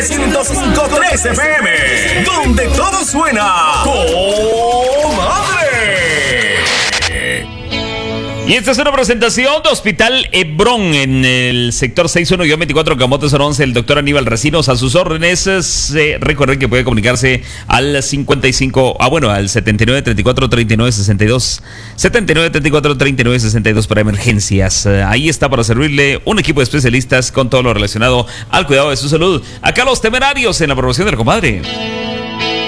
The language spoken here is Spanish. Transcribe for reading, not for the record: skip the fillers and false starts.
105.3 FM, donde todo suena comadre. Y esta es una presentación de Hospital Hebrón en el sector 61-24 Camotes 11. El doctor Aníbal Recinos a sus órdenes. Recuerden que puede comunicarse al 79-34-39-62 79-34-39-62 para emergencias. Ahí está para servirle un equipo de especialistas con todo lo relacionado al cuidado de su salud. Acá los temerarios en la promoción del comadre.